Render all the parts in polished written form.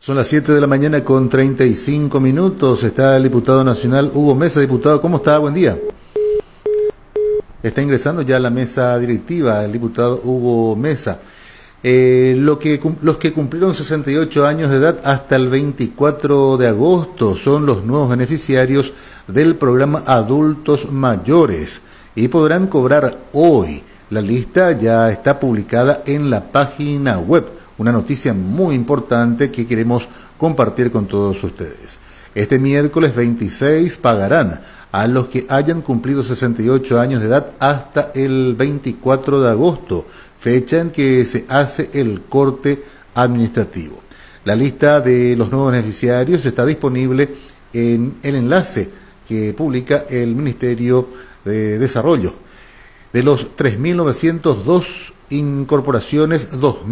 Son las 7 de la mañana con 35 minutos. Está el diputado nacional Hugo Mesa. Diputado, ¿cómo está? Buen día. Está ingresando ya a la mesa directiva el diputado Hugo Mesa. Los que cumplieron 68 años de edad hasta el 24 de agosto son los nuevos beneficiarios del programa Adultos Mayores y podrán cobrar hoy. La lista ya está publicada en la página web. Una noticia muy importante que queremos compartir con todos ustedes. Este miércoles 26 pagarán a los que hayan cumplido 68 años de edad hasta el 24 de agosto, fecha en que se hace el corte administrativo. La lista de los nuevos beneficiarios está disponible en el enlace que publica el Ministerio de Desarrollo. De los 3.902 incorporaciones,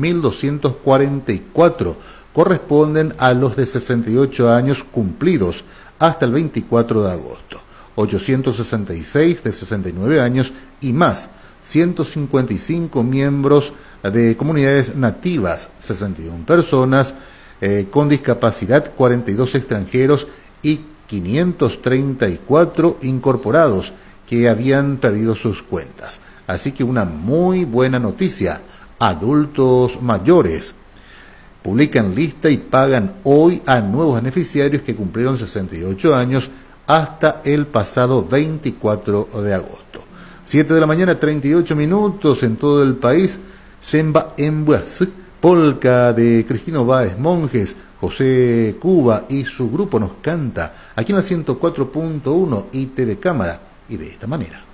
2.244 corresponden a los de 68 años cumplidos hasta el 24 de agosto, 866 de 69 años y más, 155 miembros de comunidades nativas, 61 personas con discapacidad, 42 extranjeros y 534 incorporados que habían perdido sus cuentas. Así que una muy buena noticia. Adultos mayores publican lista y pagan hoy a nuevos beneficiarios que cumplieron 68 años hasta el pasado 24 de agosto. 7 de la mañana, 38 minutos en todo el país. Semba Embuaz, polca de Cristino Báez Monjes, José Cuba y su grupo nos canta aquí en la 104.1 y TV Cámara, y de esta manera.